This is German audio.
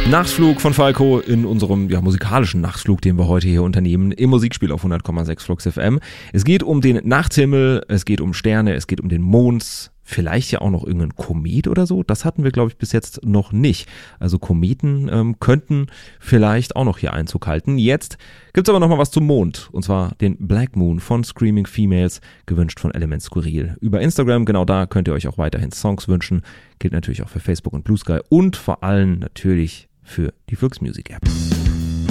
Nachtflug von Falco in unserem musikalischen Nachtflug, den wir heute hier unternehmen, im Musikspiel auf 100,6 Flux FM. Es geht um den Nachthimmel, es geht um Sterne, es geht um den Mond, vielleicht ja auch noch irgendein Komet oder so. Das hatten wir, glaube ich, bis jetzt noch nicht. Also Kometen könnten vielleicht auch noch hier Einzug halten. Jetzt gibt's aber noch mal was zum Mond, und zwar den Black Moon von Screaming Females, gewünscht von Element Skurril. Über Instagram, genau da könnt ihr euch auch weiterhin Songs wünschen. Gilt natürlich auch für Facebook und Blue Sky und vor allem natürlich für die Flux Music App.